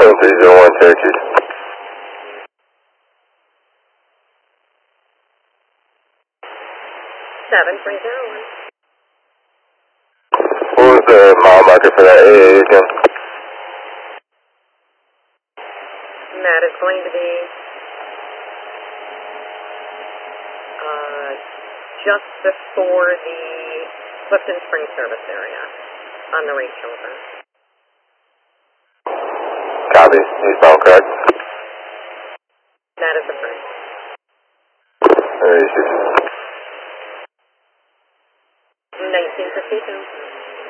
301 Cherokee. 7301. What was the mile marker for that AA again? And that is going to be just before the Clifton Spring Service area on the race shoulder. Copy. Eastbound, correct? That is the first. 36. 1952.